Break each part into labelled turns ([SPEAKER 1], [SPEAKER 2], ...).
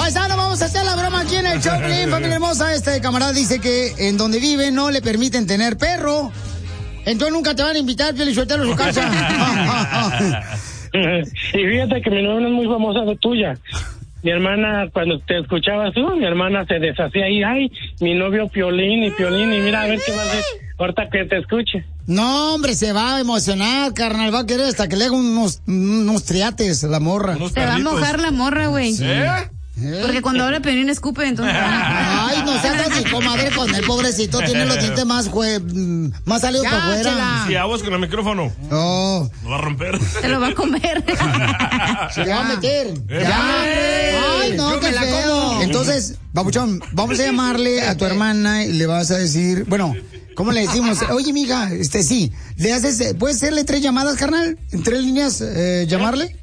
[SPEAKER 1] Paisano, vamos a hacer la broma aquí en el show, familia hermosa. Este camarada dice que en donde vive no le permiten tener perro. Entonces nunca te van a invitar, Piolichotelo, a su casa.
[SPEAKER 2] Y fíjate que mi novia es muy famosa de tuya. Mi hermana, cuando te escuchabas tú, mi hermana se deshacía ahí. Ay, mi novio Piolín, y mira a ver qué va a hacer ahorita que te escuche.
[SPEAKER 1] No, hombre, se va a emocionar, carnal. Va a querer hasta que le haga unos triates a la morra.
[SPEAKER 3] Se va a mojar la morra, güey.
[SPEAKER 1] Sí.
[SPEAKER 3] Porque cuando habla Piolín escupe, entonces...
[SPEAKER 1] Ay, no seas así, comadre, con el pobrecito. Tiene los dientes más salidos para afuera.
[SPEAKER 4] Si aguas con el micrófono.
[SPEAKER 1] No.
[SPEAKER 4] Lo va a romper.
[SPEAKER 3] Se lo va a comer.
[SPEAKER 1] Se le va a meter. Ya. Ay, no, qué feo. Entonces, Babuchón, vamos a llamarle a tu hermana y le vas a decir... Bueno, ¿cómo le decimos? Oye, mija, sí. ¿Le haces, puedes hacerle 3 llamadas, carnal? ¿En 3 líneas llamarle?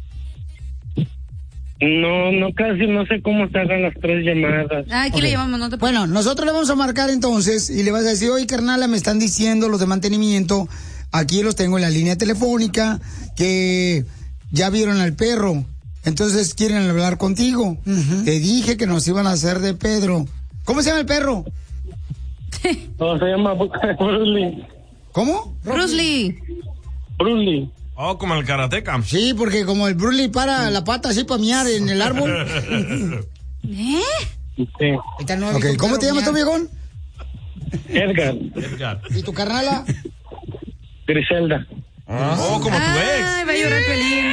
[SPEAKER 2] No, casi no sé cómo se hagan las 3 llamadas.
[SPEAKER 3] Aquí le llamamos, no te...
[SPEAKER 1] Bueno, nosotros le vamos a marcar entonces y le vas a decir, oye, carnala, me están diciendo los de mantenimiento, aquí los tengo en la línea telefónica, que ya vieron al perro, entonces quieren hablar contigo. Te dije que nos iban a hacer de Pedro. ¿Cómo se llama el perro?
[SPEAKER 2] No, se llama Bruce Lee.
[SPEAKER 1] ¿Cómo?
[SPEAKER 3] Bruce Lee.
[SPEAKER 2] Bruce Lee.
[SPEAKER 4] Oh, como el karateca.
[SPEAKER 1] Sí, porque como el Bruce Lee para la pata así para miar en el árbol.
[SPEAKER 3] ¿Eh?
[SPEAKER 2] Sí.
[SPEAKER 1] Okay. ¿Cómo te llamas tú, viejón?
[SPEAKER 2] Edgar.
[SPEAKER 1] ¿Y tu carnala?
[SPEAKER 2] Griselda.
[SPEAKER 4] Oh, como tu ex.
[SPEAKER 3] Ay, va a llorar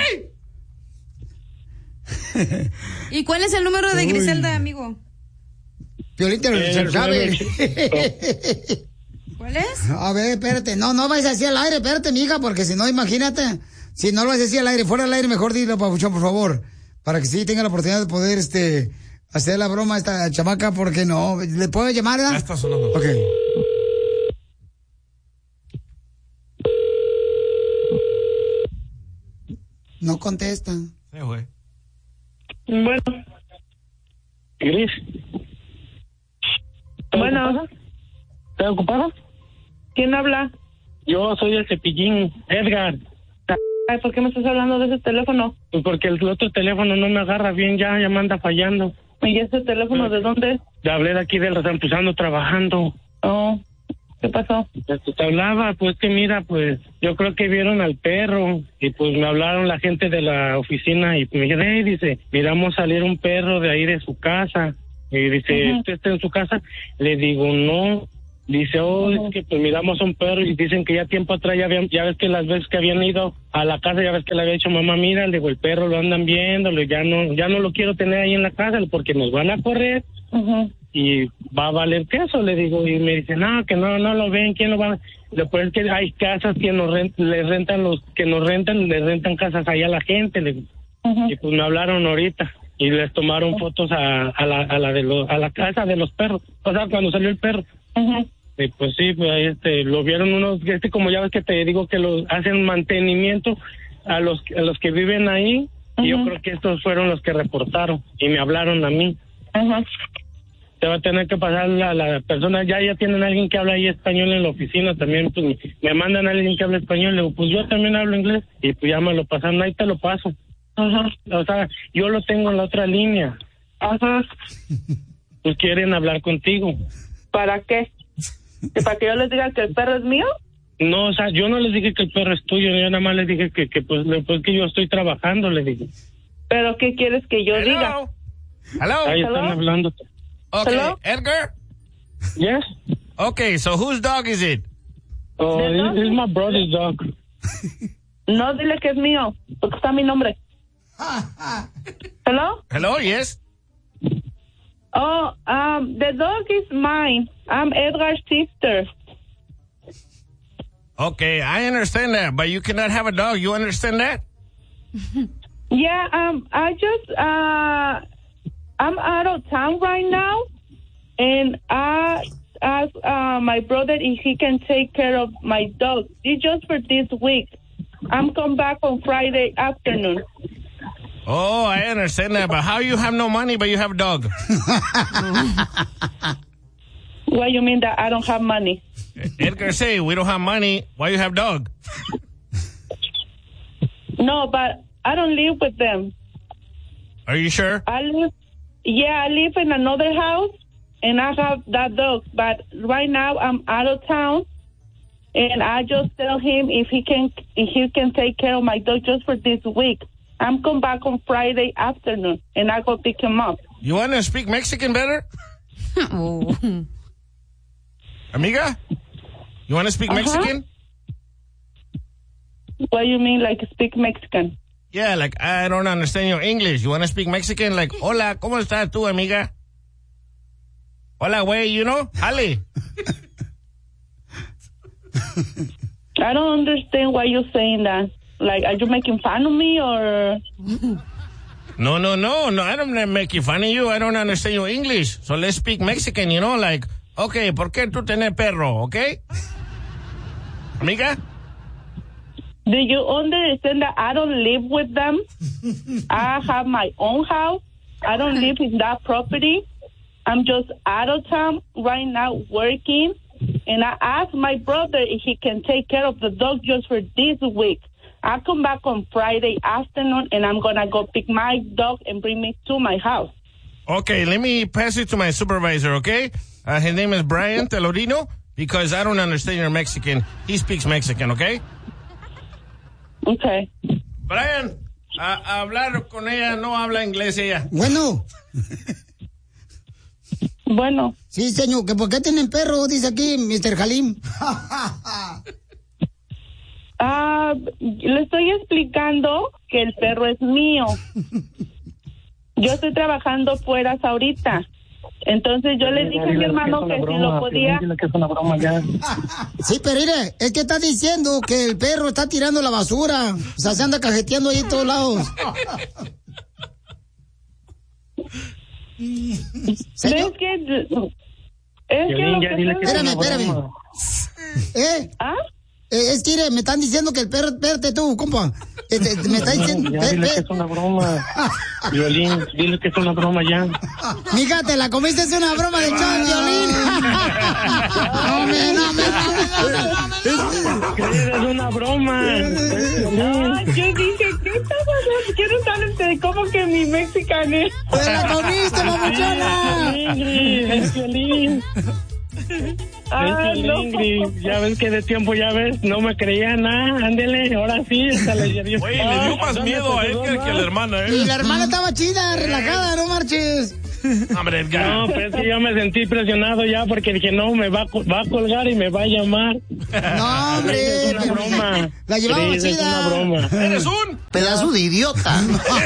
[SPEAKER 3] Piolín. ¿Y cuál es el número de Griselda, amigo?
[SPEAKER 1] Piolín te lo sabe.
[SPEAKER 3] ¿Cuál es?
[SPEAKER 1] A ver, espérate. No vayas así al aire, espérate, mija, porque si no, imagínate. Si no lo vas así al aire, fuera del aire, mejor dilo, Pabuchón, por favor. Para que sí tenga la oportunidad de poder, hacer la broma a esta chamaca, porque no. ¿Le puedo llamar, verdad?
[SPEAKER 4] Ya está sonando.
[SPEAKER 1] Ok. No contesta.
[SPEAKER 4] Sí, güey.
[SPEAKER 2] Bueno. Gris.
[SPEAKER 5] Bueno.
[SPEAKER 2] ¿Estás ocupado?
[SPEAKER 5] ¿Quién habla?
[SPEAKER 2] Yo soy el Cepillín, Edgar.
[SPEAKER 5] Ay, ¿por qué me estás hablando de ese teléfono?
[SPEAKER 2] Pues porque el otro teléfono no me agarra bien, ya me anda fallando.
[SPEAKER 5] ¿Y ese teléfono de dónde es?
[SPEAKER 2] Te hablé de aquí del Rampuzano trabajando.
[SPEAKER 5] Oh, ¿qué pasó?
[SPEAKER 2] Te hablaba, pues que mira, pues yo creo que vieron al perro y pues me hablaron la gente de la oficina y me dijeron, dice, miramos salir un perro de ahí de su casa. Y dice, ¿usted está en su casa? Le digo, no. Dice, es que pues miramos un perro y dicen que ya tiempo atrás ya ves que las veces que habían ido a la casa, ya ves que le había dicho mamá, mira, le digo, el perro lo andan viendo, ya no lo quiero tener ahí en la casa porque nos van a correr y va a valer queso, le digo, y me dice, no, que no lo ven, ¿quién lo va a...? Después es que hay casas que les rentan casas ahí a la gente, le digo. Y pues me hablaron ahorita y les tomaron fotos a la casa de los perros, o sea, cuando salió el perro. Pues sí, pues lo vieron unos, como ya ves que te digo que hacen mantenimiento a los que viven ahí, y yo creo que estos fueron los que reportaron y me hablaron a mí. Te va a tener que pasar la persona, ya tienen alguien que habla ahí español en la oficina también, pues me mandan a alguien que habla español, le digo, pues yo también hablo inglés, y pues ya me lo pasan, ahí te lo paso. O sea, yo lo tengo en la otra línea. Pues quieren hablar contigo.
[SPEAKER 5] ¿Para qué? ¿Para que yo les diga que el perro es mío?
[SPEAKER 2] No, o sea, yo no les dije que el perro es tuyo, yo nada más les dije que que yo estoy trabajando, le dije.
[SPEAKER 5] ¿Pero qué quieres que yo diga?
[SPEAKER 4] Hello.
[SPEAKER 2] Ahí están hablando.
[SPEAKER 4] Okay,
[SPEAKER 5] Hello?
[SPEAKER 4] Edgar?
[SPEAKER 2] Yes?
[SPEAKER 4] Okay, so whose dog is it?
[SPEAKER 2] Oh, it's my brother's dog.
[SPEAKER 5] No, dile que es mío, porque está mi nombre. Hello?
[SPEAKER 4] Hello, yes?
[SPEAKER 5] Oh, the dog is mine. I'm Edgar's sister.
[SPEAKER 4] Okay, I understand that, but you cannot have a dog. You understand that?
[SPEAKER 5] Yeah, I just, I'm out of town right now, and I asked my brother if he can take care of my dog. It's just for this week. I'm come back on Friday afternoon.
[SPEAKER 4] Oh, I understand that, but how you have no money, but you have a dog?
[SPEAKER 5] What you mean that I don't have money?
[SPEAKER 4] Edgar say, we don't have money. Why you have dog?
[SPEAKER 5] No, but I don't live with them.
[SPEAKER 4] Are you sure?
[SPEAKER 5] I live Yeah, I live in another house, and I have that dog. But right now, I'm out of town, and I just tell him if he can take care of my dog just for this week. I'm come back on Friday afternoon, and I go pick him up.
[SPEAKER 4] You want to speak Mexican better?
[SPEAKER 3] Oh.
[SPEAKER 4] Amiga? You want to speak Mexican?
[SPEAKER 5] What do you mean, like speak Mexican?
[SPEAKER 4] Yeah, like, I don't understand your English. You want to speak Mexican? Like, hola, ¿cómo estás tú, amiga? Hola, güey, you know? Ale.
[SPEAKER 5] I don't understand why you're saying that. Like, are you making fun of me or?
[SPEAKER 4] No, I don't make fun of you. I don't understand your English. So let's speak Mexican, you know? Like, okay, ¿por qué tú tenés perro, okay? Amiga?
[SPEAKER 5] Do you understand that I don't live with them? I have my own house. I don't live in that property. I'm just out of town right now working. And I asked my brother if he can take care of the dog just for this week. I come back on Friday afternoon, and I'm going to go pick my dog and bring me to my house.
[SPEAKER 4] Okay, let me pass it to my supervisor, okay? His name is Brian Telorino, because I don't understand your Mexican. He speaks Mexican, okay?
[SPEAKER 5] Okay.
[SPEAKER 4] Brian, a hablar con ella, no habla inglés ella.
[SPEAKER 1] Bueno.
[SPEAKER 5] Bueno.
[SPEAKER 1] Sí, señor, que por qué tienen perro, dice aquí Mr. Halim.
[SPEAKER 5] Le estoy explicando que el perro es mío. Yo estoy trabajando fuera ahorita. Entonces yo le dije a mi hermano que si lo podía...
[SPEAKER 2] Que es una broma ya.
[SPEAKER 1] Sí, pero mire, es que está diciendo que el perro está tirando la basura. O sea, se anda cajeteando ahí en todos lados.
[SPEAKER 5] ¿Ves que... Es que lo que...
[SPEAKER 1] Espérame.
[SPEAKER 5] ¿Ah?
[SPEAKER 1] Es que mire, me están diciendo que el perro... Espérate tú, compa. Me está diciendo...
[SPEAKER 2] Ya, dile que es una broma. Violín, dile que es una broma ya.
[SPEAKER 1] Mija, te la comiste, es una broma de show, Violín.
[SPEAKER 2] Es una broma.
[SPEAKER 5] Yo dije, ¿qué está pasando? Quiero saber cómo que mi mexicano es.
[SPEAKER 1] ¡Te la comiste, mamuchona!
[SPEAKER 2] Es Violín.
[SPEAKER 5] No.
[SPEAKER 2] Ya ves que de tiempo, ya ves, no me creía nada, ándele, ahora sí, hasta le dio.
[SPEAKER 4] Güey, le dio más miedo a Edgar que a la hermana,
[SPEAKER 1] Y la hermana estaba chida, relajada, no marches.
[SPEAKER 4] Hombre, Edgar.
[SPEAKER 2] No, pues sí, yo me sentí presionado ya porque dije, no, me va a colgar y me va a llamar.
[SPEAKER 1] No, hombre.
[SPEAKER 2] Es una broma.
[SPEAKER 1] La llevamos
[SPEAKER 2] Cris,
[SPEAKER 1] chida.
[SPEAKER 2] Es una broma.
[SPEAKER 4] ¡Eres un
[SPEAKER 1] pedazo de idiota!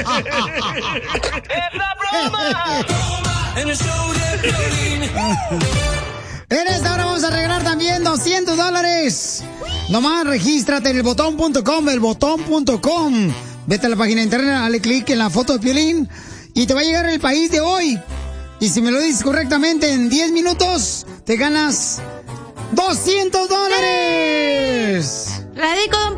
[SPEAKER 6] ¡Es la broma! En el show de Piolín.
[SPEAKER 1] En esta hora vamos a regalar también $200. Nomás regístrate en elbotón.com, elbotón.com. Vete a la página de internet, dale clic en la foto de Piolín y te va a llegar el país de hoy. Y si me lo dices correctamente en 10 minutos, te ganas $200.
[SPEAKER 3] La dedico, don